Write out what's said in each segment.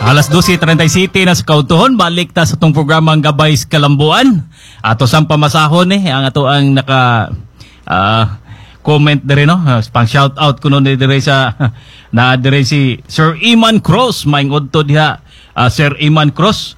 Alas 12:37 na sa kautuhon, balik ta sa itong programang Gabay sa Kalambuan. Ato sang pamasahon ang ato ang naka comment dire no, pang shout out kuno dire sa na dire si Sir Iman Cross, maingod to diha Sir Iman Cross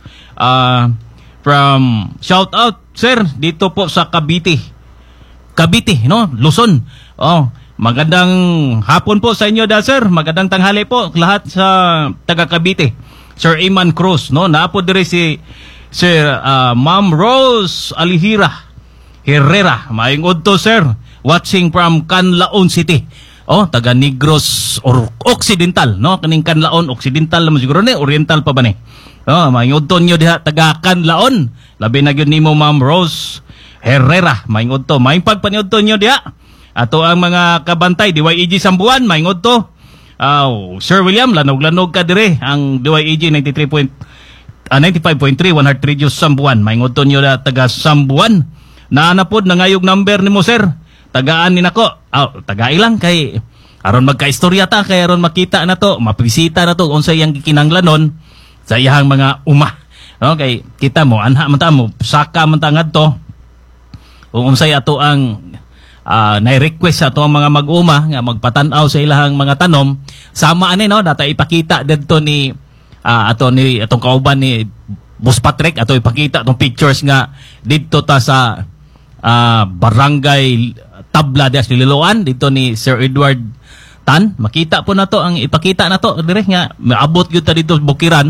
from shout out sir dito po sa Cavite no, Luzon. Magandang hapon po sa inyo sir, magandang tanghali po lahat sa taga Cavite. Sir Iman Cruz, no? Naapo dire si Sir Ma'am Rose Alihira Herrera. Maingod to sir, watching from Canlaon City. Taga Negros or Occidental, no? Kaning Canlaon Occidental naman siguro ni, Oriental pa ba ni? Maingod to nyo diha taga Canlaon. Labi na gyud nimo Ma'am Rose Herrera. Maingod to, maing pagpaniud to nyo diha. Ato ang mga kabantay DYEG Sambuan, maingod to. Sir William, lanog-lanog ka dire ang DYEG 95.3 100 Radios Sambuan. Maingod to nyo na taga Sambuan. Naanapod na ngayog number ni mo sir. Tagaan ni nako. Taga ilang kay aron magka-istorya ta, kay aron makita na to, mapibisita na to unsay yang gikinahanglanon sa iyang mga uma. Okay, kita mo anha man ta mo saka man ta ngadto. Unsay ato ang na-request sa itong mga mag-uma nga magpatanaw sa ilahang mga tanom sama ani no data ipakita dito ni atong kauban ni Boss Patrick ato ipakita itong pictures nga dito ta sa barangay Tabla des Liloan dito ni Sir Edward Tan. Makita po na to ang ipakita na to dire nga maabot gyud ta dito Bukiran.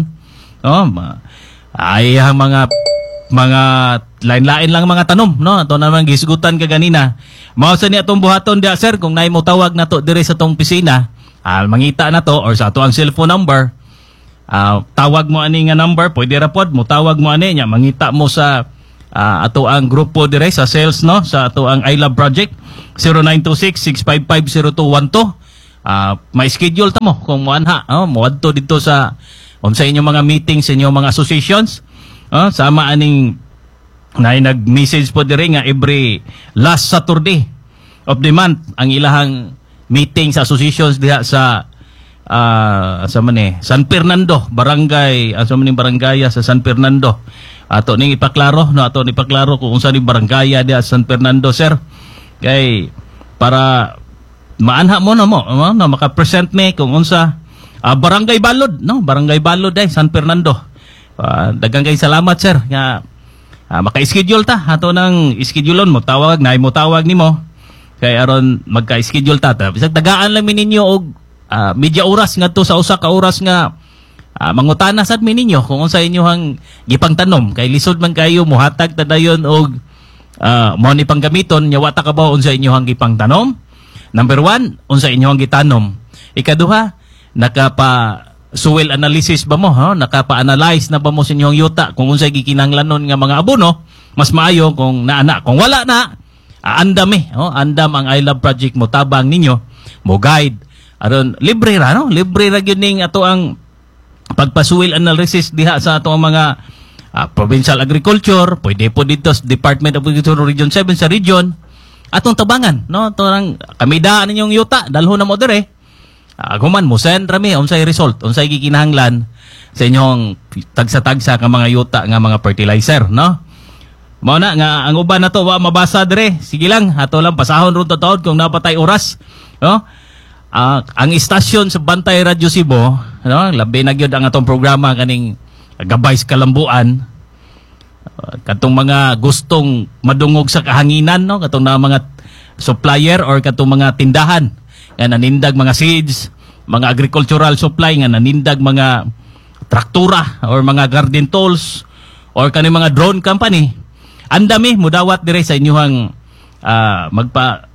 Ay ang mga lain-lain lang mga tanom no ato naman gisgutan ka ganina. Mao sa ni atong buhaton dia sir kung naay mo tawag nato dire sa tong pisina, mangita na to or sa ato ang cellphone number. Tawag mo ani nga number, pwede ra pod mo tawag mo ani nya mangita mo sa ato ang grupo dire sa sales no sa ato ang I Love Project 0926-655-0212. May schedule ta mo kung mo anha mo adto dito sa unsa inyong mga meetings sa inyong mga associations. Sama aning na nag-message po dire nga every last Saturday of the month ang ilahang meeting sa associations diha sa San Fernando barangay barangay sa San Fernando. Ato ning ipaklaro kung unsa ni barangay diha sa San Fernando sir. Kay para maanha mo na maka-present ni kung unsa barangay Balod no, barangay Balod San Fernando. Daghang kay salamat sir nga maka-schedule ta ato nang ischedulon mo tawag nimo kay aron magka-schedule ta bisag tagaan lang ninyo og media oras ngadto sa usa ka oras nga mangutana sad ninyo kung unsa inyohang gipangtanom kay lisod man kayo mohatag ta dayon og mo ni panggamiton nya wa ta kabaw unsa inyohang gipangtanom. Number 1, unsa inyohang gitanom. Ikaduha, suwel analysis ba mo nakapa-analyze na ba mo sa inyong yuta kung unsay gikinahanglanon nga mga abono. Mas maayo kung naana, kung wala na andam ang I Love Project mo tabang ninyo mo guide aron libre ra gyud ning ato ang pagpasuwil analysis diha sa ato ang mga provincial agriculture, pwede po dito sa Department of Agriculture Region 7 sa region atong tabangan torang kamidaan ninyong yuta dalhon na mo dire. Guman mo send rami unsay result unsay gikinahanglan sa inyong tagsa-tagsa ka mga yuta nga mga fertilizer no. Mao na nga ang uban nato wa mabasa dire, sige lang ato lang pasahon ron taod kung napatay oras no. Ang istasyon sa Bantay Radio Cebu no, labi na gyud ang atong programa kaning Gabay sa Kalambuan. Katong mga gustong madungog sa kahanginan no, katong mga supplier or katong mga tindahan nga nanindag mga seeds, mga agricultural supply nga nanindag mga traktura or mga garden tools or kani mga drone company. Andami mudawat dire sa inyong magpa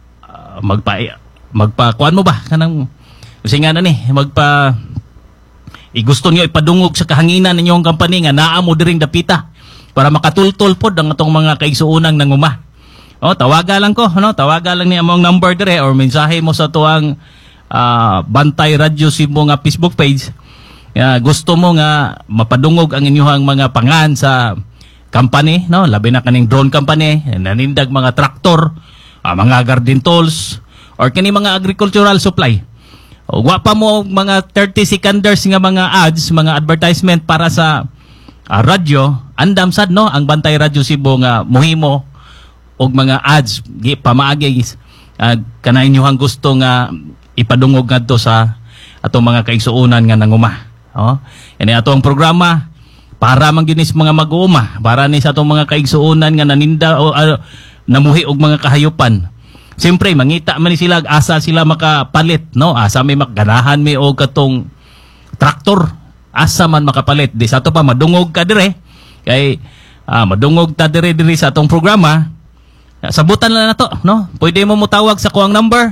kuan mo ba kanang usingan na ni gusto niyo ipadungog sa kahanginan ninyong company nga naa mo diring dapita para makatultol pod ang atong mga kaigsuonang nanguma. Tawaga lang ko, tawaga lang ni among number dire or mensahe mo sa tuang Bantay Radio Cebu nga Facebook page. Gusto mo nga mapadungog ang inyong mga pangan sa company, labi na kaning drone company, nanindag mga traktor, mga garden tools, or kini mga agricultural supply. Wa pa mo og mga 30 seconders nga mga ads, mga advertisement para sa radyo, andam sad no ang Bantay Radyo Cebu nga mohimo og mga ads pamaagi kanay inyong gusto nga ipadungog ngadto sa atong mga kaigsuonan nga nanguma. Ini atong programa para man ginis mga mag-uuma, para ni sa atong mga kaigsuonan nga naninda o namuhi og mga kahayupan. Siyempre mangita man ni sila asa sila makapalit no, asa may makganahan may og katong traktor, asa man makapalit. Di sa ato pa madungog ka dire kay madungog ta dire sa atong programa. Sabutan lang na to, no? Pwede mo mutawag sa kuang number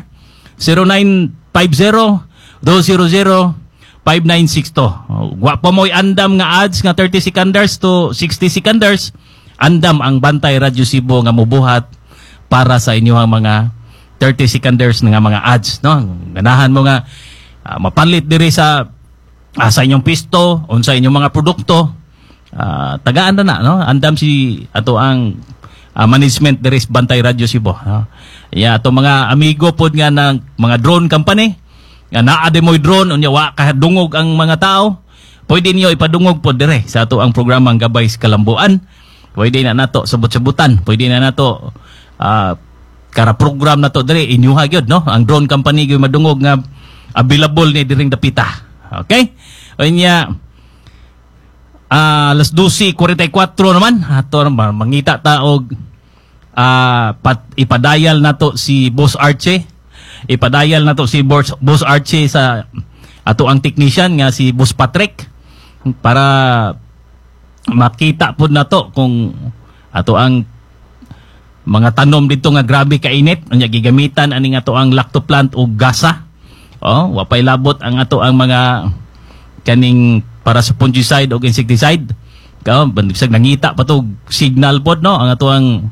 0950-200-5962. Wa pa mo'y andam nga ads nga 30 seconders to 60 seconders. Andam ang Bantay Radyo Cebu nga mubuhat para sa inyong mga 30 seconders nga mga ads, no? Ganahan mo nga mapalit diri sa inyong pisto, unsa inyong mga produkto. Tagaan na no? Andam si ato ang management diri sa Bantay Radyo Cebu. Ato mga amigo pod nga ng mga drone company, nga naade mo'y drone, unya wa kahadungog ang mga tao, pwede niyo ipadungog pod dire sa ato ang programang Gabay sa Kalambuan. Pwede na nato sabot-sabutan, pwede na nato kara program nato dire inyuha gyud no, ang drone company gyud madungog nga available ni diring dapita. Okay? Unya alas 12:44 naman ato mangita ta og ipadayal nato si Boss Archie. Ipadayal nato si Boss Archie sa ato ang technician nga si Boss Patrick para makita pud nato kung ato ang mga tanom dito nga grabe kainit, unya gigamitan ani ato ang lactoplant og gasa. Wa pay labot ang ato ang mga kaning para sa fungicide o insecticide. Bisag nangita pa to signal pod no ang ato ang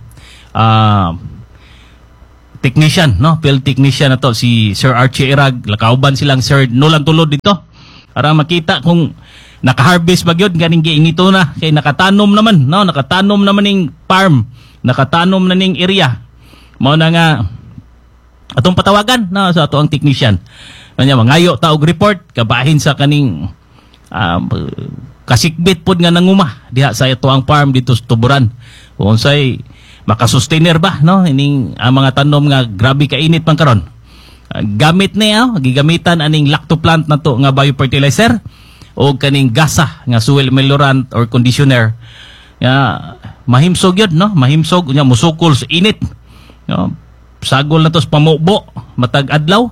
technician no, field technician na to si Sir Archie Irag. Lakauban silang Sir Nolan Tulod dito para makita kung naka-harvest ba gyud ganing giingito na kay nakatanom naman no, nakatanom naman ning farm, nakatanom na ning area. Mao na nga atong patawagan na sa ato ang technician. Kanya mangayo ta og report kabahin sa kaning kasikbit pod nga nanguma diha sa ito ang farm dito sa Tuburan. Kung unsay makasustainer ba no ining mga tanom nga grabe kainit man karon. Gamit niya gigamitan aning lactoplant nato nga biofertilizer o kaning gasa nga soil melorant or conditioner. Mahimsog yun no, mahimsog unya musukol sa init. No? Sagol na to sa pamubo matag adlaw.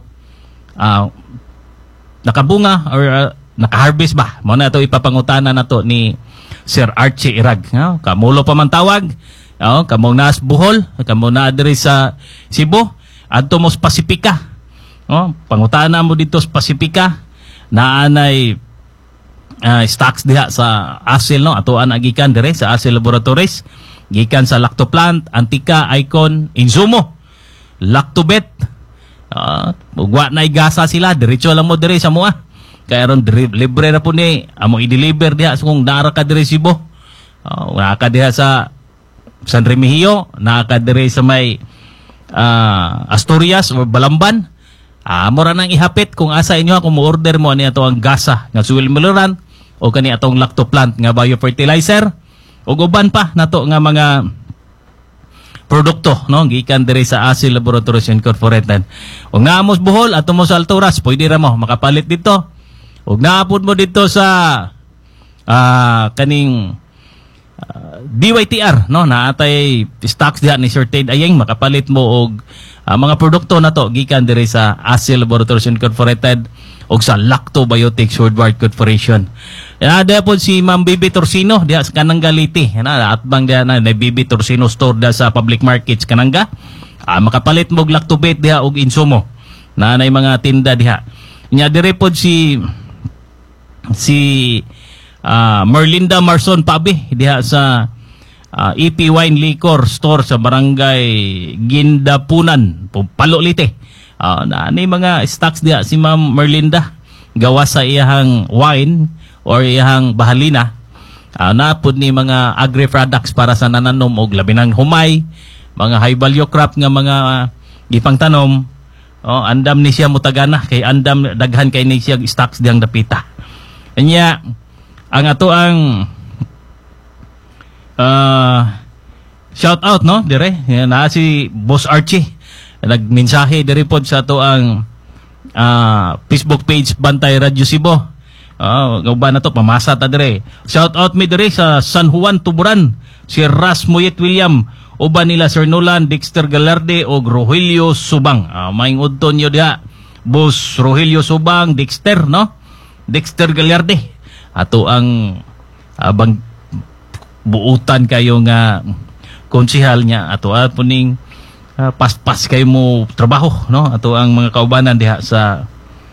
Nakabunga or naka-harvest ba? Mao na ito ipapangutana nato ni Sir Archie Irag. No? Kamulo pa man tawag. Kamong nas Bohol, kamong na diri sa Cebu, adto mo sa Pasifika. Pangutana mo dito sa Pasifika, naanay stocks diha sa ASIL no, atoan agikan dire sa ASIL Laboratories, gikan sa Lactoplant, Antica, Icon, Insumo, Lactobet. Wa nay gasa sila, diretso lang mo dire sa mua. Kaya ron libre na po ni among i-deliver diha sa kung dara ka dire Cebu. Naka diha sa San Remigio, nakadire sa may Asturias o Balamban. Mura nang ihapit kung asa inyo kung mo-order mo ani ato ang gasa nga soil melorant o kani atong lactoplant nga biofertilizer o uban pa nato nga mga produkto no gikan dire sa ASIL Laboratories Incorporated. Og naamos Bohol ato mo sa Alturas, pwede ra mo makapalit dito. Og naapod mo dito sa kaning DYTR no, naatay stocks diha ni Sir Ted Ayeng, makapalit mo og mga produkto na to gikan dire sa ASIL Laboratories Incorporated og sa Lactobiotics Worldwide Corporation. Ada po si Ma'am Bibi Torsino diha sa Kananga Liti. At bang diha na Bibi Torsino store diha sa public markets Kananga. Makapalit mo og Lactobate diha og Insumo. Nanay mga tinda diha. Nya dire po si Merlinda Marson Pabi diha sa EP Wine Liquor Store sa Barangay Gindapunan, Palo Lite. Naanay mga stocks diha si Ma'am Merlinda gawa sa iyahang wine or iyahang bahalina. Napod ni mga agri products para sa nananom og labi ng humay, mga high value crop nga mga gipangtanom andam ni siya mutagana kay andam daghan kay ni siya stocks diyang dapita. Anya ang ato ang shout out no dire na si Boss Archie nagmensahe dire pod sa ato ang Facebook page Bantay Radyo Cebu. Ba na to pamasa ta dire. Shout out mi dire sa San Juan Tuburan si Ras Moyet William uban nila Sir Nolan, Dexter Galarde o Rogelio Subang. Maingod to nyo diha. Boss Rogelio Subang, Dexter, no? Dexter Galarde. Ato ang abang buutan kayo nga konsihal niya. Ato po ning paspas kayo mo trabaho, no? Ato ang mga kaubanan diha sa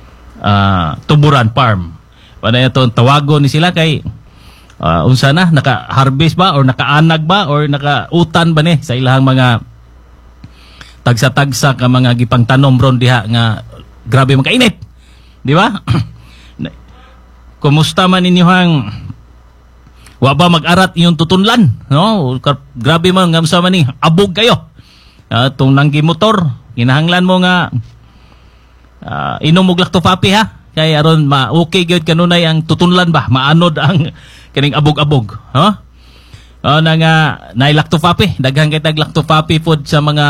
Tuburan Farm. Panay ito, tawagon ni sila kay unsa na naka-harvest ba or naka-anag ba or naka-utan ba ni sa ilahang mga tagsa-tagsa ka mga gipang tanom ron diha nga grabe makainit. Di ba? Kumusta man ninyo hang wa ba mag-arat inyong tutunlan, no? Grabe man ngamsa man ni abog kayo. Tong nanggi motor, kinahanglan mo nga inom og lactofapi ha. Kay aron okay gyud kanunay ang tutunlan ba, maanod ang kining abog-abog, ha? Na nga nailactofapi, daghan kay tag lactofapi food sa mga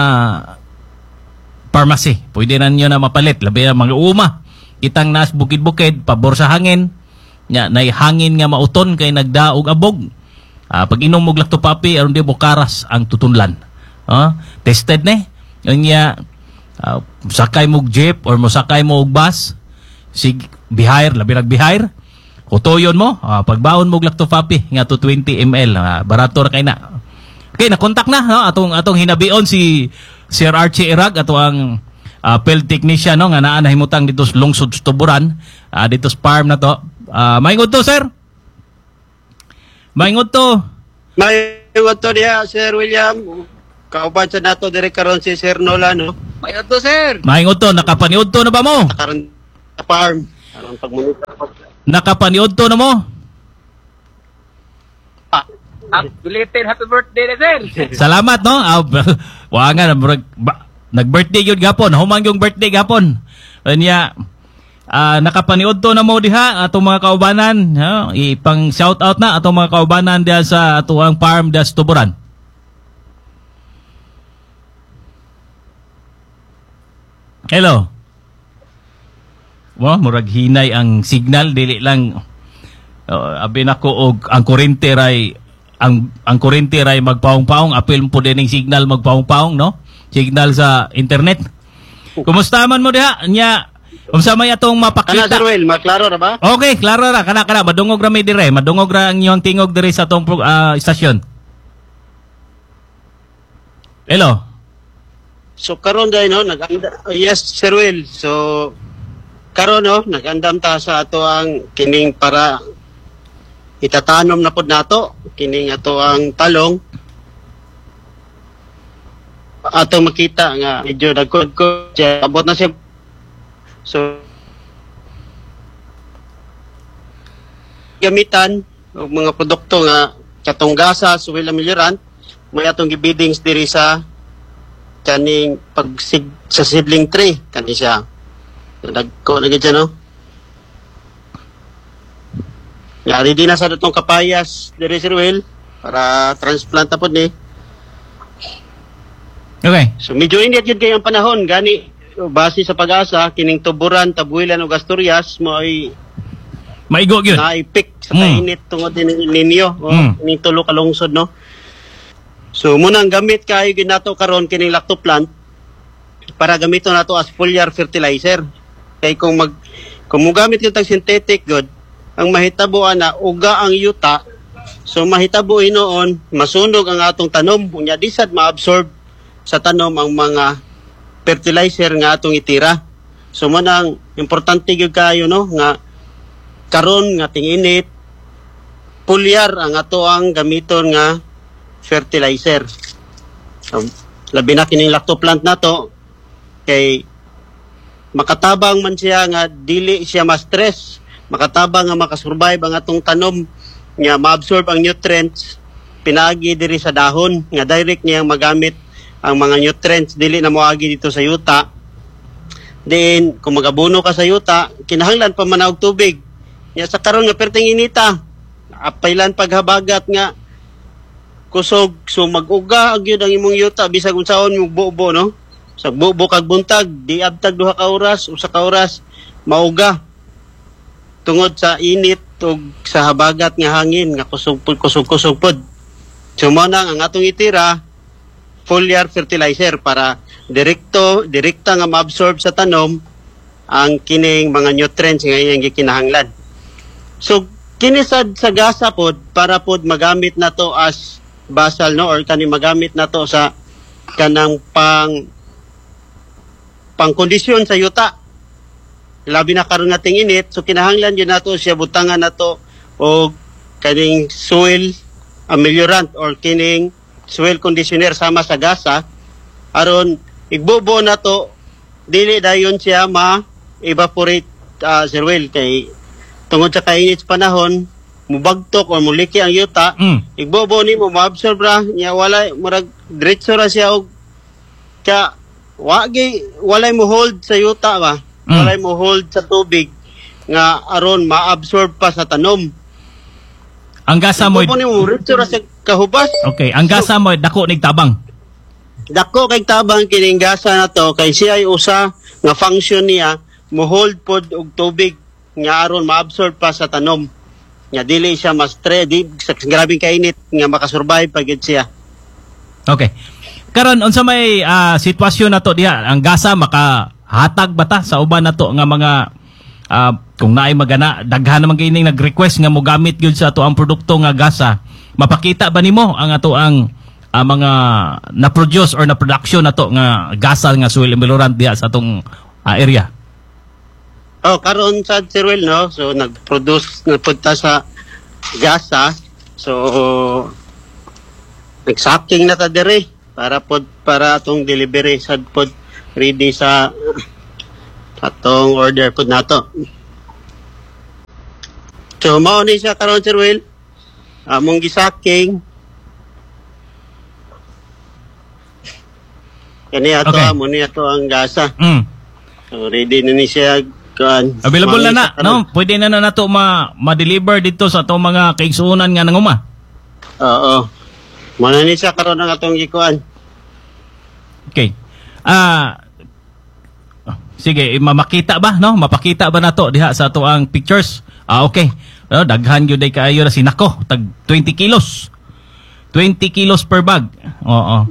pharmacy. Pwede na niyo na mapalit labi na mga uma. Kitang nas bukid-bukid pabor sa hangin. Nya nay hangin nga mauton kay nagdaog abog. Pag inom og lactofapi aron di bukaras ang tutunlan. Tested ni. Nya sakay mo jeep or mo sakay mo og bus, sig bihayr, labi nag-bihayr. Kutoyon mo, pagbaon mo lactofapi nga to 20 ml, barato ra kay na. Okay, na-contact na, no? Atong hinabion si Sir Archie Irag, ato ang field technician, no? Nga naa nahimutang dito sa lungsod Tuburan, dito sa farm na to. Maingod to, sir? Maingod to. Maingod to diya, Sir William. Kauban sa nato dire karon si Sir Nolan, no? Maingod to, sir. Maingod to, nakapaniod to na ba mo? Karon sa farm. Karon pagmunita pa. Nakapaniod to na mo? Belated happy birthday na, sir. Salamat, no? Wa nga, nag-birthday yun gapon. Humang yung birthday gapon. Kanya, nakapaniod to na mo diha atong mga kaubanan. Ipang shout out na atong mga kaubanan diha sa atong farm diha sa Tuburan. Hello. Murag hinay ang signal, dili lang abi nako og ang kurente ray ang kurente ray magpaong-paong, apil po din ang signal magpaong-paong, no? Signal sa internet. Kumusta man mo diha? Nya unsa may atong mapakita? Kana, Sir Will, maklaro ra ba? Okay, klaro ra kana madungog ra mi dire, madungog ra ang inyong tingog dire sa atong istasyon. Hello. So karon dai no yes, Sir Will. So karon no nagandam ta sa ato ang kining para itatanom na pod nato kining ato ang talong. Ato makita nga medyo dagkod abot na siya. So gamitan og mga produkto nga katong gasas, oil ameliorant, may atong gibidings diri sa kaning sa seedling tray kani siya. Nagko na gid no. Yari din na sa datong kapayas diri Sir Will para transplant na pod ni. Okay. So medyo init yun kayong panahon gani base sa pag-asa kining Tuburan, Tabuilan ug Asturias mo ay maigo gyud. Naipik sa kainit tungod din ninyo ning tulo ka lungsod no. So munang gamit kayo ginato karon kining lactoplant para gamiton nato as foliar fertilizer. Kay kung mugamit yung tag synthetic good, ang mahitabuan na uga ang yuta, so mahitabo inoon, masunog ang atong tanom, unya disad maabsorb sa tanom ang mga fertilizer nga atong itira. So manang importante gyud kayo no nga karon nga ting-init foliar ang ato ang gamiton nga fertilizer. So, labi na kining lactoplant nato kay makatabang man siya nga dili siya ma-stress, makatabang nga makasurvive ang atong tanom nga maabsorb ang nutrients pinaagi diri sa dahon nga direct niyang magamit ang mga nutrients dili na moagi dito sa yuta Then kung magabuno ka sa yuta, kinahanglan pa man og tubig. Ya sa karon nga perting inita, apailan paghabagat nga kusog, so mag-uga ang yun ang imong yuta bisag unsaon yung bubo, no? Sa bubo kag buntag, di abtag 2 ka oras, 1 ka oras mauga tungod sa init ug sa habagat nga hangin nga kusog pod. So mo nang ang atong itira foliar fertilizer para direkta nga maabsorb sa tanom ang kining mga nutrients nga iyang gikinahanglan. So kinisad sa gasa pod para pod magamit nato as basal, no, or kani magamit nato sa kanang pangkondisyon sa yuta. Labi na karon nating init, so kinahanglan yun nato siya butangan nato o kaning soil ameliorant or kining soil conditioner sama sa gasa aron igbubo nato dili dayon siya ma-evaporate, Sir Will, kay tungod sa kainit sa panahon mubagtok o muliki ang yuta, igbobo ni mo maabsorb ra nya walay murag diretso ra siya og ka walay mo hold sa yuta ba, walay mo hold sa tubig nga aron maabsorb pa sa tanom. Ang gasa mo igbobo ni mo diretso ra siya kahubas. Okay, ang gasa mo dako nig tabang. Dako kay tabang kining gasa na to kay siya ay usa nga function niya mo hold pod og tubig nga aron maabsorb pa sa tanom. Nga dili siya di sa grabing kainit nga makasurvive pagid siya. Okay. Karon unsa may sitwasyon nato diha, ang gasa makahatag bata sa uban nato nga mga kung naay magana daghan naman kining nag-request nga mo gamit gyud sa ato ang produkto nga gasa. Mapakita ba nimo ang ato ang mga na-produce or na-production nato nga gasa nga soil ameliorant diha sa atong area? Oh, karon sa Sir Will, no? So nagpunta sa gasa. So nag-sacking na ta dire para atong delivery sad pod ready sa atong order pod nato. So mao ni siya karon, Sir Will. Among gisacking. Kani ato amo ni ato ang gasa. So ready na ni siya. Available na no? Pwede na nato ma-deliver dito sa atong mga kaigsuonan nga nanguma. Oo. Muna ni siya karon ang atong gikuan. Okay. Sige, makita ba, no? Mapakita ba nato diha sa ato ang pictures? Okay. Daghan gyud day kaayo na sinako, tag 20 kilos. 20 kilos per bag. Oo.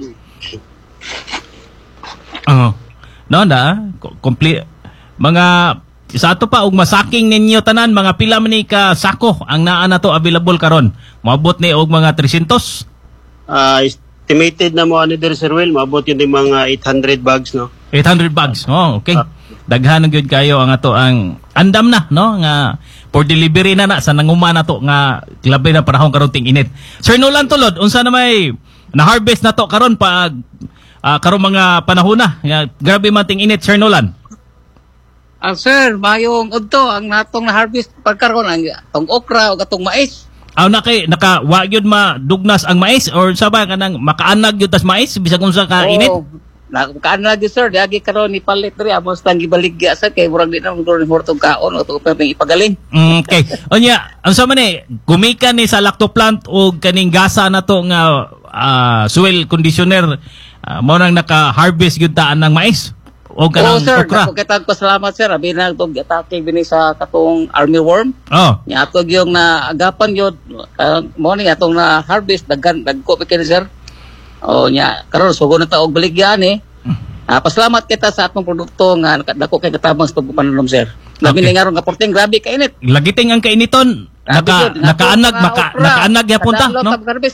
No, complete mga sa ato pa og masaking ninyo tanan mga pila man ni ka sako ang naa nato available karon. Moabot ni og mga 300. Estimated na mo ani der, Sir Will, moabot yun yung mga 800 bags, no. 800 bags. Oh, okay. Daghan gyud kayo ang ato ang andam na, no, nga for delivery na sa nanguma nato nga labi na panahon karon ting init. Sir Nolan Tulod, unsa na may na harvest nato karon pag karon mga panahon na nga grabe man ting init, Sir Nolan? Sir, mayong udto ang natong na-harvest pagkaroon ang okra o atong mais. Naka wa gyud madugnas ang mais or sa ba kanang makaanag gyud tas mais bisag unsa ka init? Nakaanag gyud, sir, diagi karon ni palit diri amos tang gibaligya sa kay murag di na mong hortog kaon o to pwedeng ipagaling. Okay. Unya, unsa man ni gumikan ni sa lactoplant o kaning gasa nato nga soil conditioner mo nang naka-harvest gyud taan ng mais? O kanang sir, okra. nakukitag ko salamat, sir. Abi na itong atake bini sa katong armyworm. Niya atog yung naagapan yun. Morning atong na harvest, dagko pikin, sir. Niya, karon sugo na taog baligyan eh. Pasalamat kita sa atong produkto nga dako kay katabang sa pagpapanom, sir. Labi ni ngaron kaporting grabe kainit. Lagiting ang kainiton. Nakaanag yapon ta, no?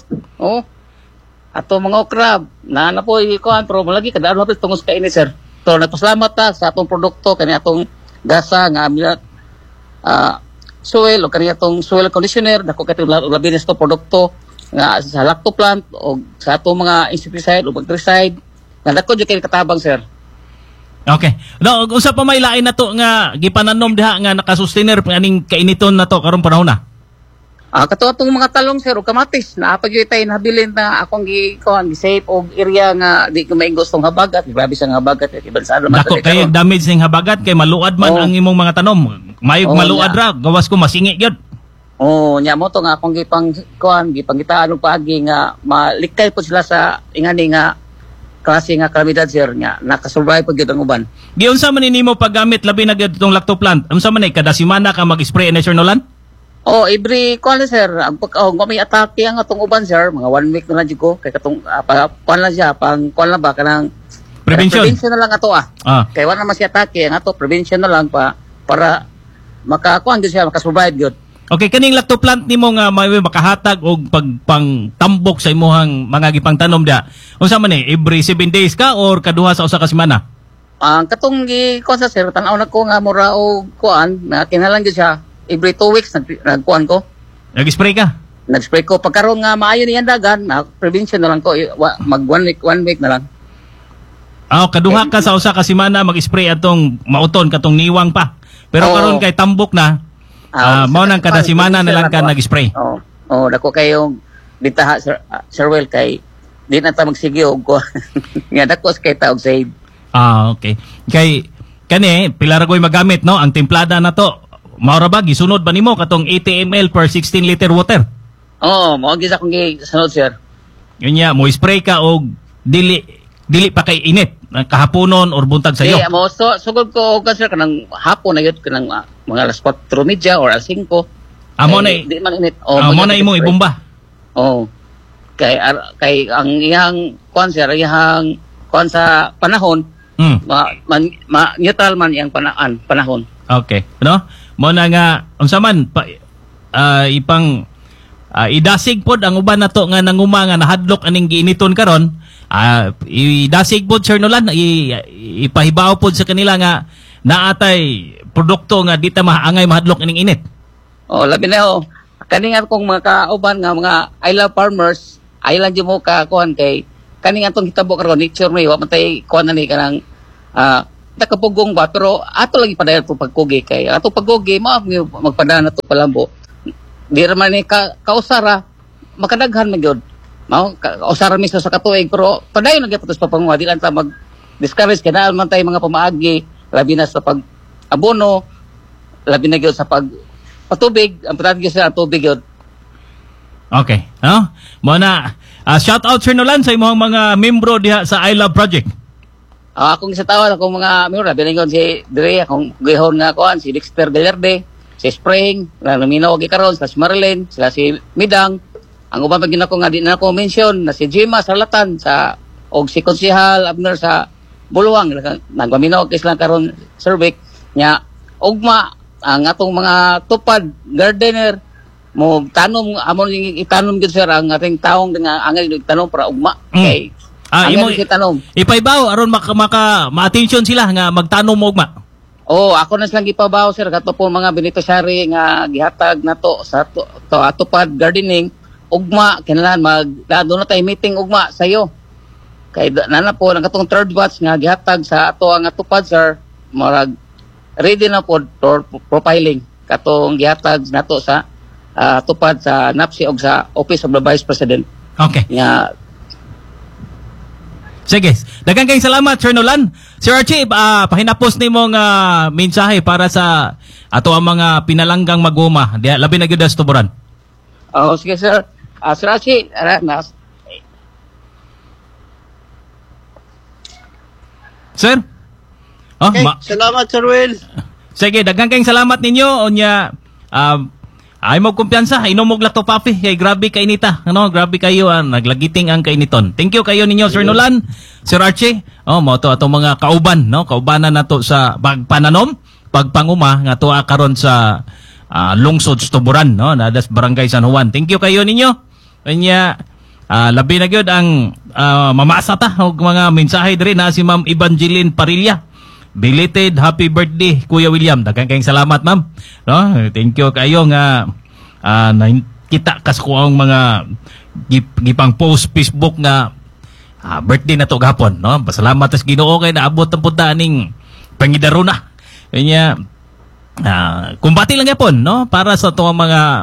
Ato mga okra, na po ikuan pero malagi kada ano tungos kainit, sir. So, nagpasalamat ta sa atong produkto, kani atong gasa nga soil o kani atong soil conditioner, dako katong labi na sa produkto nga sa lactoplant o sa atong mga insecticide o bactericide nga dako jud kay katabang, sir. Okay. No, usa pa may lain nato nga gipananom diha nga nakasustainer aning kainiton nato karong panahon na. Kato atong mga talong sir o kamatis na apag yung tayo nabilin na akong gi-save og area nga di ko maingos tong habagat, grabe sa habagat iban sa naman. Dako kay damage ning habagat kay maluad man ang imong mga tanom. Mayog maluad ra, gawas ko masingi gyud. Nya mo to nga akong gipangitaan og paagi nga malikay po sila sa ingani nga klase nga kalamidad sir nga nakasurvive pag gyud ang uban. Giunsa man nimo paggamit labi na gyud itong lactoplant? Unsa man ni kada semana ka mag-spray na Sir Nolan? Every sir, kung may atake ang atong uban sir, mga 1 week na lang dyan ko, kay katong, lang siya, pang lang ba, kanang, prevention na lang ato Kaya wala naman siya atake, ang ato, prevention na lang para makakuan siya, makasurvive yun. Okay, kaning lactoplant nimo nga may makahatag og pagpangtambok sa imuhang mga gipangtanom dia. Unsa man ni, every 7 days ka or kaduha sa usa ka semana? Ang katong sa sir, tanaw na ko nga mura o na kinalang gyud siya. Every 2 weeks nagkuhan ko. Nag-spray ka? Nag-spray ko. Pagkaroon nga maayo niyan dagan, prevention na lang ko. Mag 1 week na lang. Kaduha ka sa usa ka semana mag-spray atong mauton katong niwang pa. Pero karon kay tambok na, mao nang kada semana na lang ka nag-spray. Dako kayong bitaha Sir Will kay di na ta magsige og ko. Nga dako kay ta og save. Okay. Kay kani pila ra koy magamit no ang templada na to. Maura ba gisunod ba nimo katong 80 ml per 16 liter water? Mao gyud akong gisunod sir. Yun niya, mo spray ka og dili pa kay init kahaponon or buntag sayo. Mo sugod ko og sir kanang hapon na yun kanang mga alas 4:30 or alas 5. Amo na di man init. Amo na imong ibomba. Kay ang iyang kuan sa panahon neutral man iyang panahon. Okay. No? Mo na nga unsa man idasig pod ang uban nato nga nanguma nga nahadlok aning giiniton karon. Idasig pod Sir Nolan, ipahibaw pod sa kanila nga naatay produkto nga di ta maangay mahadlok aning init. Labi na kani nga kung mga kauban nga mga I love farmers, ay lang mo ka kuan kay kani nga tong hitabo karon nature may wa man tay kuan ni kanang nakapugong ba pero ato lagi padayon to pagkugi kay ato pagkugi magpadana na to palambo di ra man ni kausara makadaghan man gyud mao kausara mismo sa katuig pero padayon na gyud sa papanguha di lang ta mag discourage kay naa man tay mga pamaagi labi na sa pag abono labi na gyud sa pag patubig ang patag gyud sa tubig gyud. Okay mo na shout out Sir Nolan sa imong mga membro diha sa I Love Project. Akong isatawan akong mga mura bilingon si Dre akong gihon nga kuan si Dexter Galerde, si Spring, naminaw gi karon sa Marilyn, sila si Midang. Ang uban pag ginako nga di na ko mention na si Jima Salatan sa og si Konsehal Abner sa Buluwang nagpaminaw kay sila karon Cervic nya ugma ang atong mga tupad gardener mo tanom amon itanom gid sir ang ating taong nga angay itanom para ugma kay imo ipaibaw aron ma-attention sila nga magtanom mo ugma. Ako na silang gipabaw sir kato po mga beneficiary nga gihatag nato sa atupad gardening ugma kinahanglan magdado na tay meeting ugma sayo. Kay nana po ang katong third batch nga gihatag sa ato ang atupad sir marag ready na po for profiling katong gihatag nato sa tupad sa NAPSI og sa Office of the Vice President. Okay. Nga sige, daghang kayong salamat Sir Nolan. Sir Archie, pahinapos nimo nga mensahe para sa ato ang mga pinalanggang maguma. Labi na gyud sa tuburan. Sige sir. Sir Archie, Sir? Okay, salamat Sir Will. Sige, daghang kayong salamat ninyo. Onya, ay mo kumpiyansa, inom og lactopapi kay grabe ka inita. Grabe kayo naglagiting ang kainiton. Thank you kayo ninyo Sir Nolan, Sir Archie. Mo to atong mga kauban, kaubanan nato sa pagpananom, pagpanguma nga tuwa karon sa lungsod Tuburan, nadas Barangay San Juan. Thank you kayo ninyo. Kanya labi na gyud ang mamasa ta og mga mensahe diri na si Ma'am Evangeline Parilla. Belated happy birthday Kuya William. Daghang kayong salamat ma'am. Thank you kayo nga kita kas ko ang mga gipang post Facebook nga birthday na to gapon, Pasalamat sa Ginoo kay naabot ang punta ning pangidaruna. Kanya kumbati lang yapon, para sa tuwa mga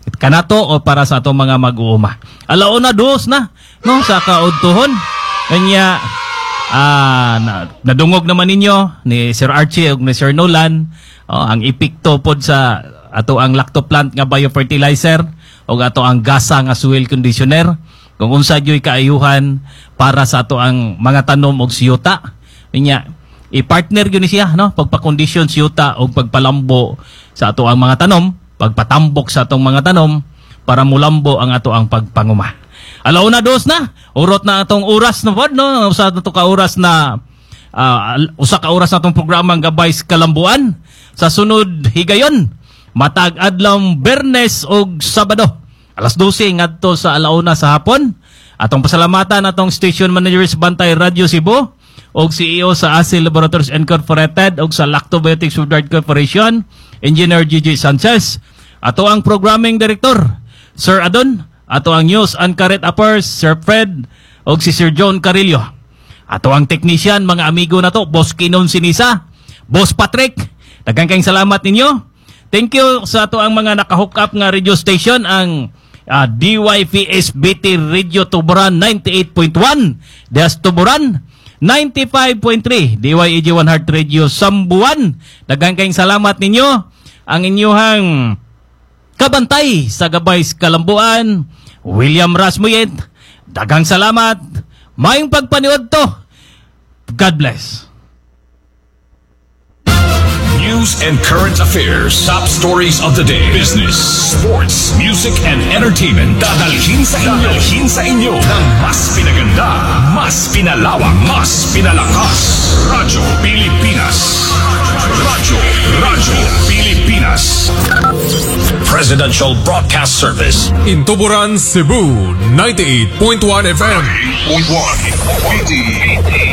kanato o para sa atong mga mag-uuma. Alauna dos na no sa kaudtuhon. Kanya nadungog naman ninyo ni Sir Archie ug ni Sir Nolan ang epekto pod sa ato ang lactoplant nga biofertilizer ug ato ang gasa nga soil conditioner kung unsa gyoy kaayuhan para sa ato ang mga tanom og siyuta. Kanya i-partner gyud ni siya no pagpa-condition siyuta og pagpalambo sa ato ang mga tanom, pagpatambok sa atong mga tanom para mulambo ang ato ang pagpanguma. Alauna dos na, urot na atong oras na pod no, usa na to ka oras na usa ka oras na atong programang Gabay sa Kalambuan. Sa sunod higayon, matag adlaw Bernes ug Sabado. Alas 12 ngadto sa alauna sa hapon. Atong pasalamatan atong station manager sa Bantay Radio Cebu ug CEO sa ASI Laboratories Incorporated ug sa Lactobiotics Foodguard Corporation, Engineer Gigi Sanchez. Ato ang programming director, Sir Adon. Ato ang News and Current Affairs, Sir Fred, o si Sir John Carillo. Ato ang technician, mga amigo na to, Boss Kinon Sinisa, Boss Patrick, daghang kayong salamat ninyo. Thank you sa ato ang mga nakahook up nga radio station, ang DYPSBT Radio Tuburan 98.1, Deas Tuburan 95.3, DYEG 1 Heart Radio Sambuan. Daghang kayong salamat ninyo. Ang inyuhang kabantay sa Gabay sa Kalambuan, William Rasmuyet. Daghang salamat. Mayong pagpaniod to. God bless. News and current affairs, top stories of the day, business, sports, music, and entertainment. Dadalhin sa inyo ng mas pinaganda, mas pinalawak, mas pinalakas. Radyo Pilipinas. Radyo Pilipinas. Presidential Broadcast Service. In Tuburan, Cebu, 98.1 FM. 98.1 PD.